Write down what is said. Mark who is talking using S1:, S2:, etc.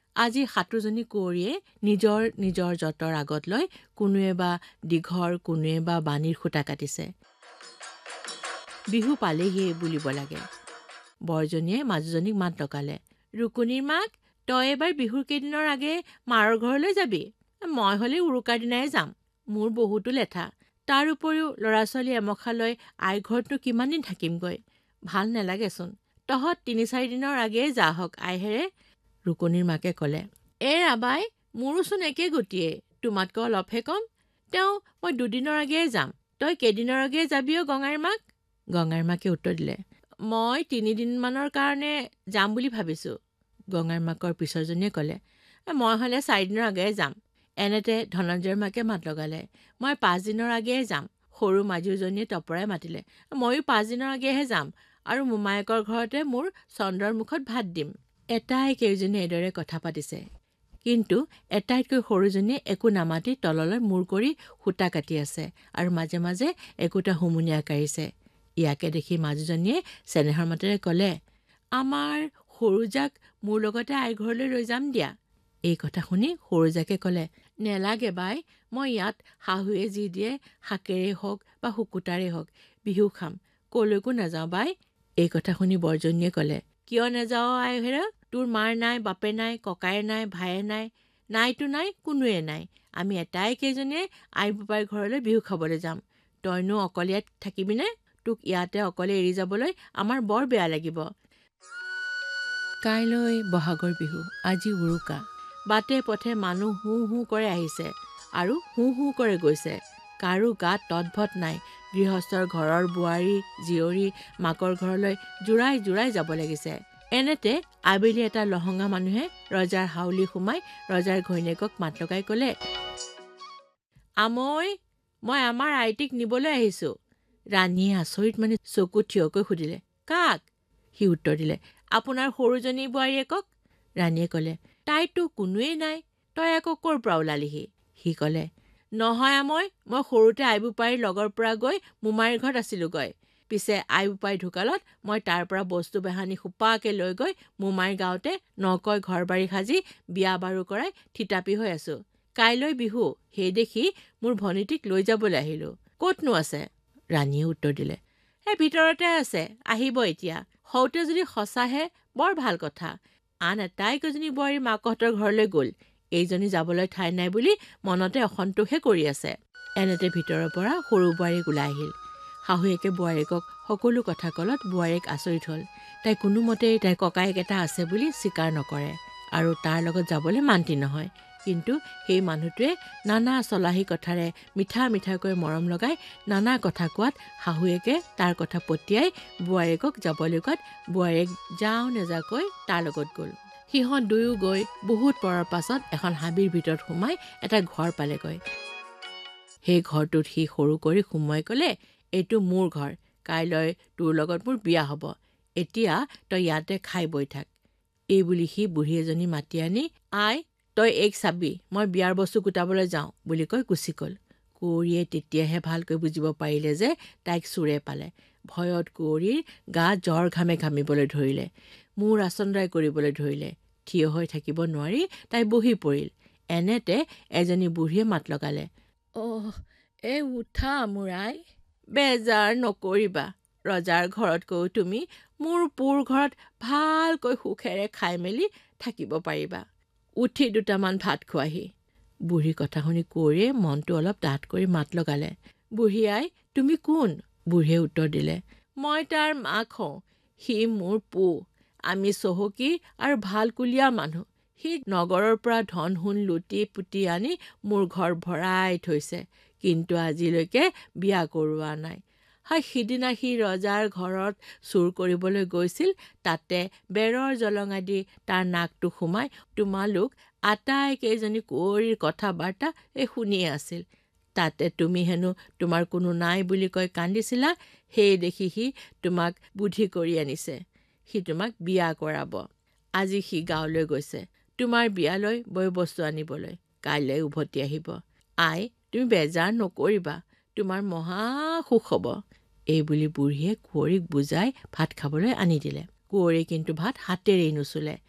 S1: আজি সাতোজনী কুঁৱৰীয়ে নিজৰ নিজৰ যঁতৰ আগত লৈ কোনোৱে বা দীঘৰ কোনোৱে বা বাণীৰ সূতা কাটিছে। বিহু পালেহিয়ে বুলিব লাগে। বৰজনীয়ে মাজুজনীক মাত লগালে, ৰুকনিৰ মাক, তই এবাৰ বিহুৰ কেইদিনৰ আগে মাৰৰ ঘৰলৈ যাবি। মই হলে উৰুকাৰ দিনাই যাম। মোৰ বহুতো লেঠা। তাৰ উপৰিও ল'ৰা ছোৱালী এমখালৈ আই ঘৰতনো কিমান দিন থাকিমগৈ। ভাল নেলাগেচোন। তহঁত ৩-৪ দিনৰ আগেয়ে যা হওক আইহেৰে। ৰুকনিৰ মাকে কলে, ৰাবাই, মোৰোচোন একে গতিয়ে, তোমাতকৈ অলপহে কম। তেওঁ মই 2 দিনৰ আগেয়ে যাম। তই কেইদিনৰ আগেয়ে যাবি গঙাইৰ মাক? গঙাইৰ মাকে উত্তৰ দিলে, মই 3 দিনমানৰ কাৰণে যাম বুলি ভাবিছো। গঙাইৰ মাকৰ পিছৰজনীয়ে কলে, মই হলে 4 দিনৰ আগেয়ে যাম। এনেতে ধনঞ্জয়ৰ মাকে মাত লগালে, মই 5 দিনৰ আগেয়ে যাম। সৰু মাজুজনীয়ে তপৰাই মাতিলে, ময়ো 5 দিনৰ আগেয়েহে যাম আৰু মোমায়েকৰ ঘৰতে মোৰ চন্দ্ৰৰ মুখত ভাত দিম। এটাই কেইজনীয়ে এইদৰে কথা পাতিছে, কিন্তু এটাইতকৈ সৰুজনীয়ে একো নামাতি তললৈ মূৰ কৰি সূতা কাটি আছে আৰু মাজে মাজে একোটা হুমুনিয়াহ কাঢ়িছে। ইয়াকে দেখি মাজুজনীয়ে চেনেহৰ মাতেৰে কলে, আমাৰ সৰুজাক মোৰ লগতে আই ঘৰলৈ লৈ যাম দিয়া। এই কথা শুনি সৰুজাকে কলে, নেলাগে বাই, মই ইয়াত শাহুৱে যি দিয়ে শাকেৰেই হওক বা শুকুতাৰেই হওক বিহু খাম, কলৈকো নাযাওঁ বাই। এই কথা শুনি বৰজনীয়ে কলে, কিয় নাযাওঁ আইহেৰা? তোৰ মাৰ নাই, বাপে নাই, ককায়ে নাই, ভায়ে নাই, নাইতো নাই, কোনোৱে নাই। আমি এটাই কেইজনীয়ে আই বোপাইৰ ঘৰলৈ বিহু খাবলৈ যাম। তইনো অকলে ইয়াত থাকিবিনে? তোক ইয়াতে অকলে এৰি যাবলৈ আমাৰ বৰ বেয়া লাগিব। কাইলৈ বহাগৰ বিহু, আজি উৰুকা। বাটে পথে মানুহ হু হু কৰে আহিছে আৰু হু হু কৰে গৈছে। কাৰো গাত তৎভত নাই। গৃহস্থৰ ঘৰৰ বোৱাৰী জীয়ৰী মাকৰ ঘৰলৈ জোৰাই জোৰাই যাব লাগিছে। এনেতে আবেলি এটা লহঙা মানুহে ৰজাৰ হাউলি সোমাই ৰজাৰ ঘৈণীয়েকক মাত লগাই কলে, আমৈ, মই আমাৰ আইটিক নিবলৈ আহিছো। ৰাণীয়ে আচৰিত মানি চকু থিয়কৈ সুধিলে, কাক? সি উত্তৰ দিলে, আপোনাৰ সৰুজনী বোৱাৰীয়েকক। ৰাণীয়ে কলে, তাইতো কোনোৱেই নাই, তই আকৌ ক'ৰ পৰা ওলালিহি? সি কলে, নহয় আমৈ, মই সৰুতে আই বোপাইৰ লগৰ পৰা গৈ মোমাইৰ ঘৰত আছিলোগৈ। পিছে আই বোপাই ঢুকালত মই তাৰ পৰা বস্তু বাহানি সোপাকে লৈ গৈ মোমাইৰ গাঁৱতে নকৈ ঘৰ বাৰী সাজি বিয়া বাৰু কৰাই থিতাপি হৈ আছো। কাইলৈ বিহু, সেই দেখি মোৰ ভনীটিক লৈ যাবলৈ আহিলো। ক'তনো আছে? ৰাণীয়ে উত্তৰ দিলে, ভিতৰতে আছে, আহিব এতিয়া। হওঁতে যদি সঁচাহে বৰ ভাল কথা। আন এটাইকেইজনী বোৱাৰী মাকহঁতৰ ঘৰলৈ গ'ল। এইজনী যাবলৈ ঠাই নাই বুলি মনতে অসন্তোষে কৰি আছে। এনেতে ভিতৰৰ পৰা সৰু বোৱাৰীক ওলাই আহিল। শাহুৱেকে বোৱাৰীয়েকক সকলো কথা কলত বোৱাৰীয়েক আচৰিত হল। তাই কোনোমতেই তাইৰ ককায়েক এটা আছে বুলি স্বীকাৰ নকৰে আৰু তাৰ লগত যাবলৈ মান্তি নহয়। কিন্তু সেই মানুহটোৱে নানা চলাহী কথাৰে মিঠা মিঠাকৈ মৰম লগাই নানা কথা কোৱাত শাহুৱেকে তাৰ কথা পতিয়াই বোৱাৰীয়েকক যাবলৈ কোৱাত বোৱাৰীয়েক যাওঁ নেযাকৈ তাৰ লগত গ'ল। সিহঁত দুয়ো গৈ বহুত পৰৰ পাছত এখন হাবিৰ ভিতৰত সোমাই এটা ঘৰ পালেগৈ। সেই ঘৰটোত সি সৰু কৰি সোমোৱাই কলে, এইটো মোৰ ঘৰ। কাইলৈ তোৰ লগত মোৰ বিয়া হ'ব। এতিয়া তই ইয়াতে খাই বৈ থাক। এই বুলি সি বুঢ়ী এজনী মাতি আনি, আই, তই এইক চাবি, মই বিয়াৰ বস্তু গোটাবলৈ যাওঁ বুলি কৈ গুচি গ'ল। কুঁৱৰীয়ে তেতিয়াহে ভালকৈ বুজিব পাৰিলে যে তাইক চোৰে পালে। ভয়ত কুঁৱৰীৰ গা জ্বৰ ঘামে ঘামিবলৈ ধৰিলে, মূৰ আচন্দাই কৰিবলৈ ধৰিলে। থিয় হৈ থাকিব নোৱাৰি তাই বহি পৰিল। এনেতে এজনী বুঢ়ীয়ে মাত লগালে, উঠা মোৰ আই, বেজাৰ নকৰিবা। ৰজাৰ ঘৰতকৈ তুমি মোৰ পুৰ ঘৰত ভালকৈ সুখেৰে খাই মেলি থাকিব পাৰিবা। উঠি 2টামান ভাত খোৱাহি। বুঢ়ীৰ কথা শুনি কুঁৱৰীয়ে মনটো অলপ ডাঠ কৰি মাত লগালে, বুঢ়ী আই, তুমি কোন? বুঢ়ীয়ে উত্তৰ দিলে, মই তাৰ মাক হওঁ। সি মোৰ পো। আমি চহকী আৰু ভালকুলীয়া মানুহ। সি নগৰৰ পৰা ধন সোণ লুটি পুতি আনি মোৰ ঘৰ ভৰাই থৈছে, কিন্তু আজিলৈকে বিয়া কৰোৱা নাই। সিদিনা সি ৰজাৰ ঘৰত চুৰ কৰিবলৈ গৈছিল, তাতে বেৰৰ জলঙা দি তাৰ নাকটো সোমাই তোমালোক আটাইকেইজনী কুঁৱৰীৰ কথা বাৰ্তা শুনিয়ে আছিল। তাতে তুমি হেনো তোমাৰ কোনো নাই বুলি কৈ কান্দিছিলা। সেই দেখি সি তোমাক বুদ্ধি কৰি আনিছে। সি তোমাক বিয়া কৰাব। আজি সি গাঁৱলৈ গৈছে তোমাৰ বিয়ালৈ বয় বস্তু আনিবলৈ। কাইলৈ উভতি আহিব। আই, তুমি বেজাৰ নকৰিবা, তোমাৰ মহা সুখ হ'ব। এই বুলি বুঢ়ীয়ে কুঁৱৰীক বুজাই ভাত খাবলৈ আনি দিলে। কুঁৱৰী কিন্তু ভাত হাতেৰেই নুচুলে।